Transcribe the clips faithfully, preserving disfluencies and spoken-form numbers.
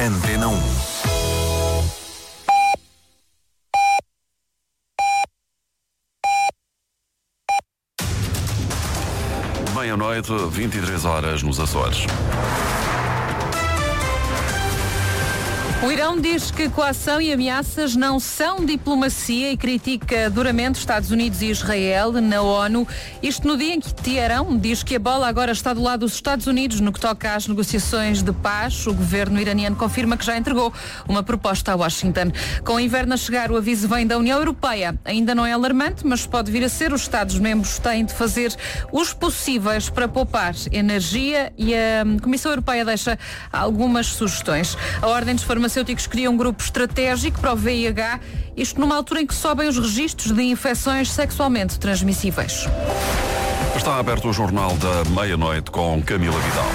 Antena um. Meia-noite, vinte e três horas nos Açores. O Irão diz que coação e ameaças não são diplomacia e critica duramente Estados Unidos e Israel na ONU. Isto no dia em que Teherão diz que a bola agora está do lado dos Estados Unidos no que toca às negociações de paz. O governo iraniano confirma que já entregou uma proposta a Washington. Com o inverno a chegar, o aviso vem da União Europeia. Ainda não é alarmante, mas pode vir a ser. Os Estados-membros têm de fazer os possíveis para poupar energia e a Comissão Europeia deixa algumas sugestões. A Ordem dos Farmacêuticos cria um grupo estratégico para o V I H, isto numa altura em que sobem os registros de infecções sexualmente transmissíveis. Está aberto o Jornal da Meia-Noite com Camila Vidal.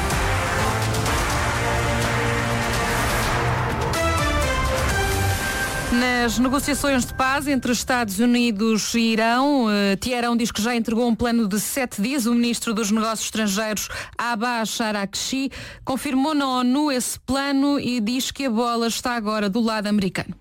Nas negociações de paz entre Estados Unidos e Irão, Teherão diz que já entregou um plano de sete dias. O ministro dos Negócios Estrangeiros, Abbas Araghchi, confirmou na ONU esse plano e diz que a bola está agora do lado americano.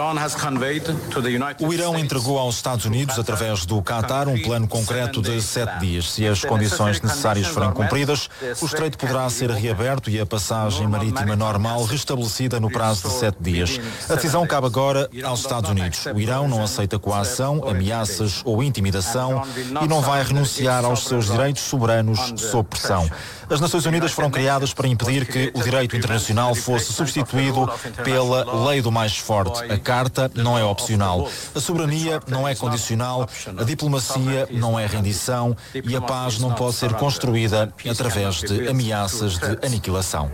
O Irão entregou aos Estados Unidos, através do Qatar, um plano concreto de sete dias. Se as condições necessárias forem cumpridas, o estreito poderá ser reaberto e a passagem marítima normal restabelecida no prazo de sete dias. A decisão cabe agora aos Estados Unidos. O Irão não aceita coação, ameaças ou intimidação e não vai renunciar aos seus direitos soberanos sob pressão. As Nações Unidas foram criadas para impedir que o direito internacional fosse substituído pela lei do mais forte. A carta não é opcional. A soberania não é condicional. A diplomacia não é rendição. E a paz não pode ser construída através de ameaças de aniquilação.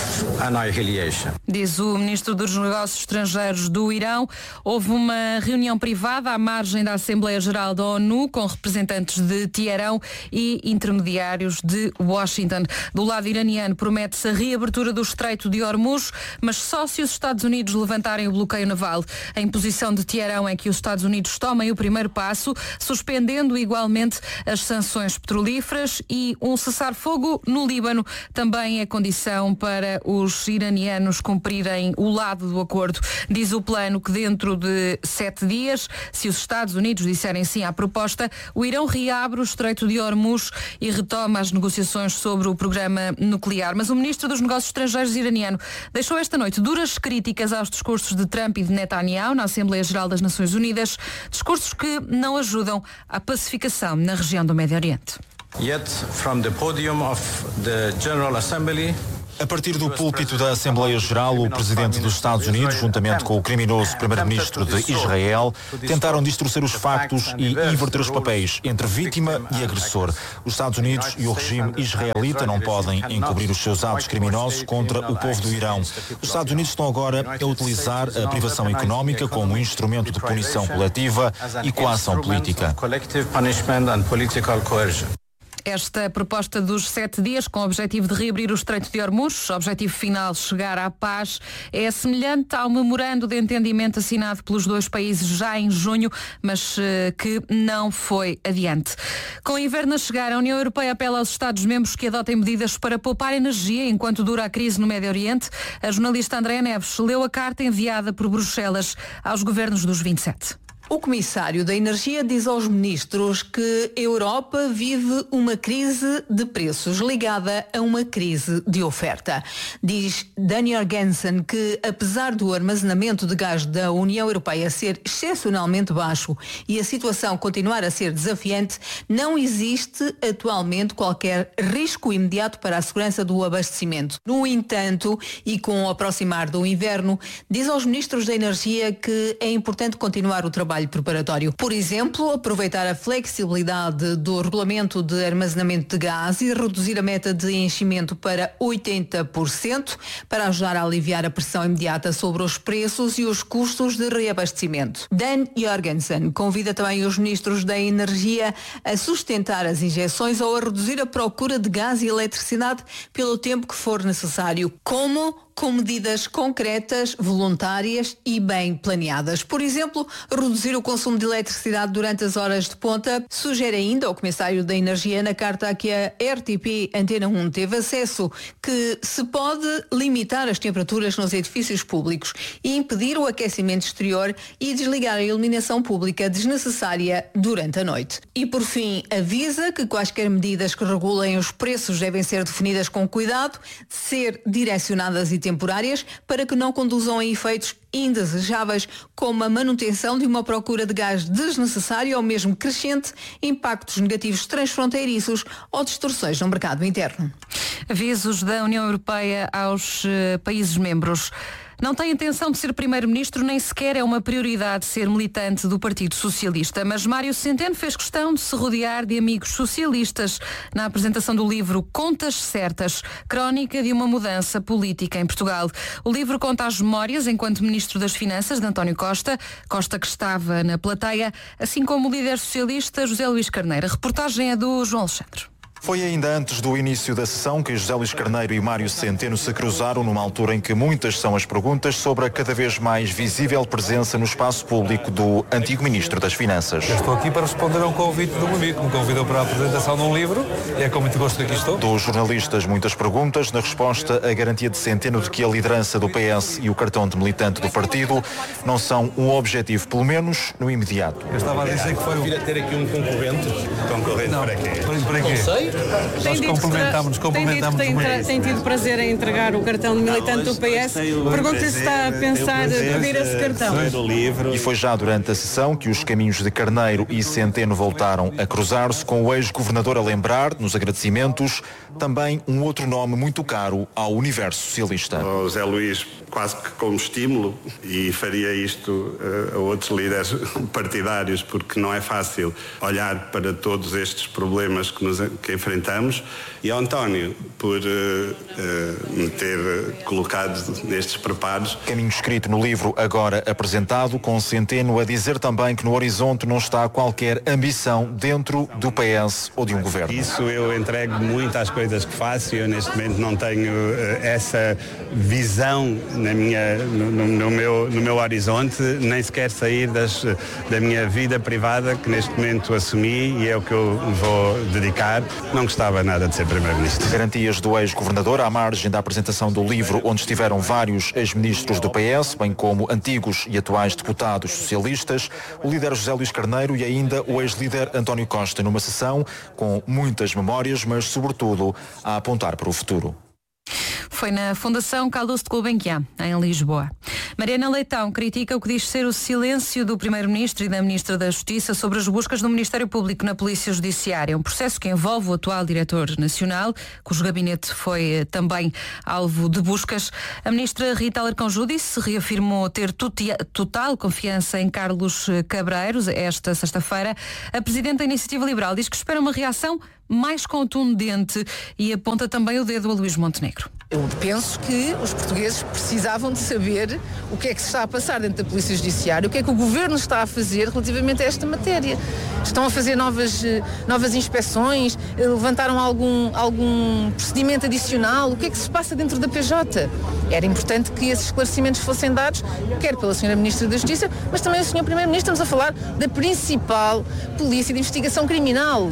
Diz o ministro dos Negócios Estrangeiros do Irão. Houve uma reunião privada à margem da Assembleia Geral da ONU com representantes de Teherão e intermediários de Washington. Do lado iraniano promete-se a reabertura do Estreito de Hormuz, mas só se os Estados Unidos levantarem o bloqueio naval. A imposição de Teherão é que os Estados Unidos tomem o primeiro passo, suspendendo igualmente as sanções petrolíferas, e um cessar-fogo no Líbano também é condição para os iranianos cumprirem o lado do acordo. Diz o plano que dentro de sete dias, se os Estados Unidos disserem sim à proposta, o Irão reabre o Estreito de Hormuz e retoma as negociações sobre o programa nuclear. Mas o ministro dos Negócios Estrangeiros iraniano deixou esta noite duras críticas aos discursos de Trump e de Netanyahu na Assembleia Geral das Nações Unidas, discursos que não ajudam à pacificação na região do Médio Oriente. Yet, from the podium of the General Assembly, a partir do púlpito da Assembleia Geral, o presidente dos Estados Unidos, juntamente com o criminoso primeiro-ministro de Israel, tentaram distorcer os factos e inverter os papéis entre vítima e agressor. Os Estados Unidos e o regime israelita não podem encobrir os seus atos criminosos contra o povo do Irão. Os Estados Unidos estão agora a utilizar a privação económica como instrumento de punição coletiva e coação política. Esta proposta dos sete dias, com o objetivo de reabrir o Estreito de Hormuz, objetivo final chegar à paz, é semelhante ao memorando de entendimento assinado pelos dois países já em junho, mas uh, que não foi adiante. Com o inverno a chegar, a União Europeia apela aos Estados-membros que adotem medidas para poupar energia enquanto dura a crise no Médio Oriente. A jornalista Andréa Neves leu a carta enviada por Bruxelas aos governos dos vinte e sete. O comissário da Energia diz aos ministros que a Europa vive uma crise de preços ligada a uma crise de oferta. Diz Dan Jorgensen que, apesar do armazenamento de gás da União Europeia ser excepcionalmente baixo e a situação continuar a ser desafiante, não existe atualmente qualquer risco imediato para a segurança do abastecimento. No entanto, e com o aproximar do inverno, diz aos ministros da Energia que é importante continuar o trabalho preparatório. Por exemplo, aproveitar a flexibilidade do regulamento de armazenamento de gás e reduzir a meta de enchimento para oitenta por cento para ajudar a aliviar a pressão imediata sobre os preços e os custos de reabastecimento. Dan Jorgensen convida também os ministros da Energia a sustentar as injeções ou a reduzir a procura de gás e eletricidade pelo tempo que for necessário, como com medidas concretas, voluntárias e bem planeadas. Por exemplo, reduzir o consumo de eletricidade durante as horas de ponta. Sugere ainda o Comissário da Energia na carta a que a R T P Antena um teve acesso que se pode limitar as temperaturas nos edifícios públicos e impedir o aquecimento exterior e desligar a iluminação pública desnecessária durante a noite. E por fim, avisa que quaisquer medidas que regulem os preços devem ser definidas com cuidado, ser direcionadas e temporárias para que não conduzam a efeitos indesejáveis, como a manutenção de uma procura de gás desnecessária ou mesmo crescente, impactos negativos transfronteiriços ou distorções no mercado interno. Avisos da União Europeia aos uh, países membros. Não tem intenção de ser primeiro-ministro, nem sequer é uma prioridade ser militante do Partido Socialista. Mas Mário Centeno fez questão de se rodear de amigos socialistas na apresentação do livro Contas Certas, crónica de uma mudança política em Portugal. O livro conta as memórias enquanto Ministro das Finanças de António Costa, Costa que estava na plateia, assim como o líder socialista José Luís Carneiro. A reportagem é do João Alexandre. Foi ainda antes do início da sessão que José Luís Carneiro e Mário Centeno se cruzaram numa altura em que muitas são as perguntas sobre a cada vez mais visível presença no espaço público do antigo Ministro das Finanças. Eu estou aqui para responder a um convite de um amigo que me convidou para a apresentação de um livro e é com muito gosto que aqui estou. Dos jornalistas muitas perguntas, na resposta a garantia de Centeno de que a liderança do P S e o cartão de militante do partido não são um objetivo, pelo menos no imediato. Eu estava a dizer que foi vir a ter aqui um concorrente. Concorrente não, para quê? Para, para quê? Não sei. Nós complementámos, complementámos tem, tem, tem tido prazer em entregar o cartão de militante do P S. Pergunto-lhe se está a pensar pedir esse cartão. E foi já durante a sessão que os caminhos de Carneiro e Centeno voltaram a cruzar-se, com o ex-governador a lembrar, nos agradecimentos, também um outro nome muito caro ao universo socialista. O Zé Luís, quase que como estímulo, e faria isto uh, a outros líderes partidários, porque não é fácil olhar para todos estes problemas que, nos, que enfrentamos, e ao António por uh, uh, me ter colocado nestes preparos. Caminho escrito no livro agora apresentado, com Centeno a dizer também que no horizonte não está qualquer ambição dentro do P S ou de um governo. Isso eu entrego muito às coisas que faço e eu neste momento não tenho uh, essa visão na minha, no, no, meu, no meu horizonte, nem sequer sair das, da minha vida privada, que neste momento assumi e é o que eu vou dedicar. Não gostava nada de ser Primeiro-Ministro. Garantias do ex-governador à margem da apresentação do livro, onde estiveram vários ex-ministros do P S, bem como antigos e atuais deputados socialistas, o líder José Luís Carneiro e ainda o ex-líder António Costa, numa sessão com muitas memórias, mas sobretudo a apontar para o futuro. Foi na Fundação Carlos de Gulbenkian, em Lisboa. Mariana Leitão critica o que diz ser o silêncio do Primeiro-Ministro e da Ministra da Justiça sobre as buscas do Ministério Público na Polícia Judiciária. Um processo que envolve o atual Diretor Nacional, cujo gabinete foi também alvo de buscas. A Ministra Rita Alarcão Júdice reafirmou ter total confiança em Carlos Cabreiros esta sexta-feira. A Presidente da Iniciativa Liberal diz que espera uma reação mais contundente e aponta também o dedo a Luís Montenegro. Eu penso que os portugueses precisavam de saber o que é que se está a passar dentro da Polícia Judiciária, o que é que o Governo está a fazer relativamente a esta matéria. Estão a fazer novas, novas inspeções, levantaram algum, algum procedimento adicional, o que é que se passa dentro da P J? Era importante que esses esclarecimentos fossem dados, quer pela senhora Ministra da Justiça, mas também o senhor Primeiro-Ministro. Estamos a falar da principal polícia de investigação criminal.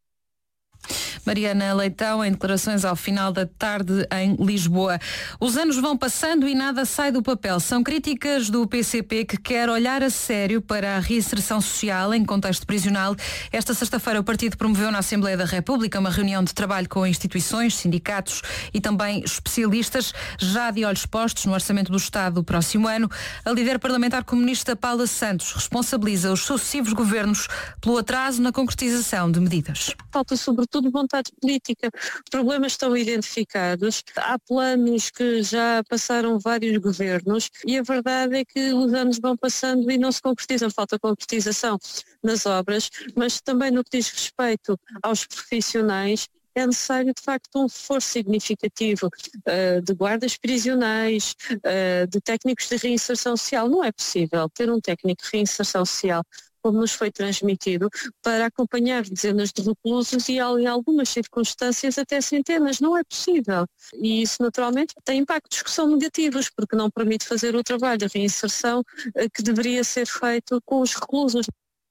Mariana Leitão, em declarações ao final da tarde em Lisboa. Os anos vão passando e nada sai do papel. São críticas do P C P, que quer olhar a sério para a reinserção social em contexto prisional. Esta sexta-feira o partido promoveu na Assembleia da República uma reunião de trabalho com instituições, sindicatos e também especialistas, já de olhos postos no Orçamento do Estado do próximo ano. A líder parlamentar comunista Paula Santos responsabiliza os sucessivos governos pelo atraso na concretização de medidas. Falta sobretudo vontade política. Os problemas estão identificados, há planos que já passaram vários governos e a verdade é que os anos vão passando e não se concretizam, falta concretização nas obras, mas também no que diz respeito aos profissionais é necessário de facto um reforço significativo uh, de guardas prisionais, uh, de técnicos de reinserção social. Não é possível ter um técnico de reinserção social como nos foi transmitido, para acompanhar dezenas de reclusos e, em algumas circunstâncias, até centenas. Não é possível. E isso, naturalmente, tem impactos que são negativos, porque não permite fazer o trabalho de reinserção que deveria ser feito com os reclusos.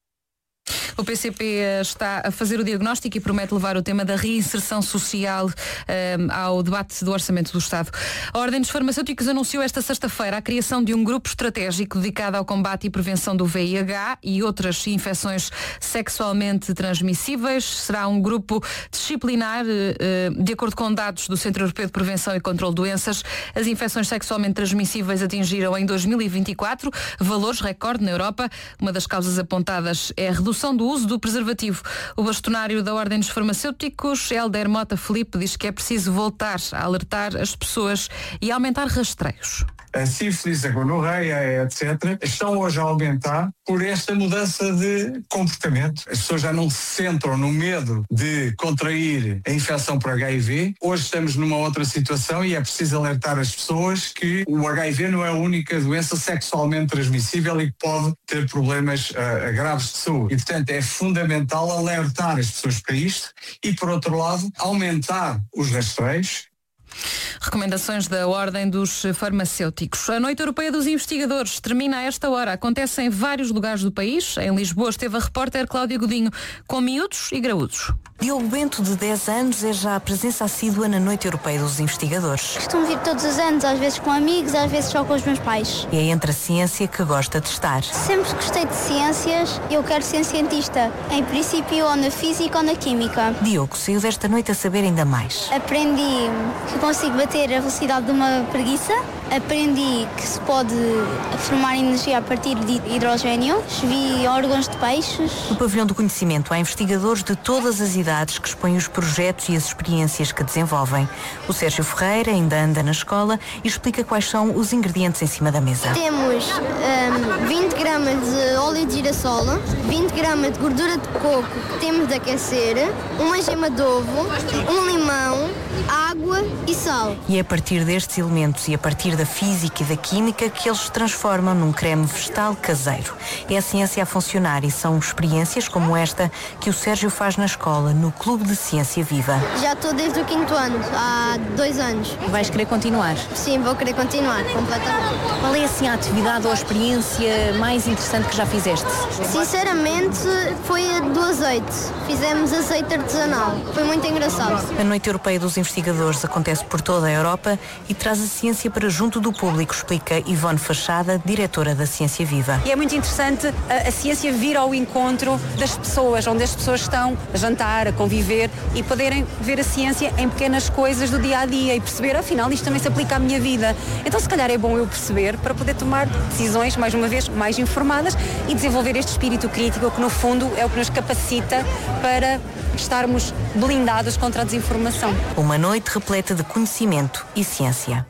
O P C P está a fazer o diagnóstico e promete levar o tema da reinserção social um, ao debate do Orçamento do Estado. A Ordem dos Farmacêuticos anunciou esta sexta-feira a criação de um grupo estratégico dedicado ao combate e prevenção do V I H e outras infecções sexualmente transmissíveis. Será um grupo disciplinar, uh, de acordo com dados do Centro Europeu de Prevenção e Controlo de Doenças. As infecções sexualmente transmissíveis atingiram em dois mil e vinte e quatro valores recorde na Europa. Uma das causas apontadas é a redução do uso do preservativo. O bastonário da Ordem dos Farmacêuticos, Helder Mota Filipe, diz que é preciso voltar a alertar as pessoas e aumentar rastreios. A sífilis, a gonorreia, etcétera, estão hoje a aumentar por esta mudança de comportamento. As pessoas já não se centram no medo de contrair a infecção por H I V. Hoje estamos numa outra situação e é preciso alertar as pessoas que o H I V não é a única doença sexualmente transmissível e que pode ter problemas uh, graves de saúde. E, portanto, é fundamental alertar as pessoas para isto e, por outro lado, aumentar os rastreios. Recomendações da Ordem dos Farmacêuticos. A Noite Europeia dos Investigadores termina a esta hora. Acontece em vários lugares do país. Em Lisboa esteve a repórter Cláudia Godinho, com miúdos e graúdos. Diogo Bento, de dez anos, é já a presença assídua na Noite Europeia dos Investigadores. Costumo vir todos os anos, às vezes com amigos, às vezes só com os meus pais. E é entre a ciência que gosta de estar. Sempre gostei de ciências, eu quero ser cientista. Em princípio, ou na física ou na química. Diogo saiu desta noite a saber ainda mais. Aprendi que consigo bater a velocidade de uma preguiça. Aprendi que se pode formar energia a partir de hidrogênio. Vi órgãos de peixes. No pavilhão do conhecimento há investigadores de todas as idades que expõem os projetos e as experiências que desenvolvem. O Sérgio Ferreira ainda anda na escola e explica quais são os ingredientes em cima da mesa. Temos um, vinte gramas de óleo de girassol, vinte gramas de gordura de coco que temos de aquecer, uma gema de ovo, um limão, água e sal. E é a partir destes elementos e a partir da física e da química que eles se transformam num creme vegetal caseiro. É a ciência a funcionar e são experiências como esta que o Sérgio faz na escola, no Clube de Ciência Viva. Já estou desde o quinto ano, há dois anos. Vais querer continuar? Sim, vou querer continuar, completamente. Qual é assim a atividade ou a experiência mais interessante que já fizeste? Sinceramente, foi a do azeite. Fizemos azeite artesanal. Foi muito engraçado. A Noite Europeia dos Investigadores acontece por toda a Europa e traz a ciência para junto do público, explica Ivone Fachada, diretora da Ciência Viva. E é muito interessante a, a ciência vir ao encontro das pessoas, onde as pessoas estão a jantar, a conviver e poderem ver a ciência em pequenas coisas do dia a dia e perceber, afinal, isto também se aplica à minha vida. Então, se calhar é bom eu perceber para poder tomar decisões, mais uma vez, mais informadas e desenvolver este espírito crítico que, no fundo, é o que nos capacita para estarmos blindados contra a desinformação. Uma noite repleta de conhecimento e ciência.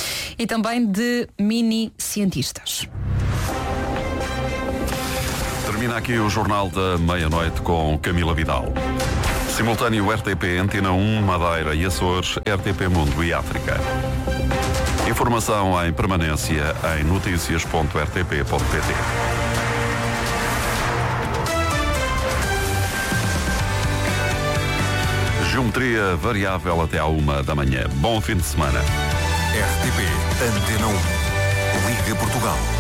E também de mini-cientistas. Termina aqui o Jornal da Meia-Noite com Camila Vidal. Simultâneo R T P, Antena um, Madeira e Açores, R T P Mundo e África. Informação em permanência em notícias ponto r t p ponto p t. Geometria variável até à uma da manhã. Bom fim de semana. R T P Antena um. Liga Portugal.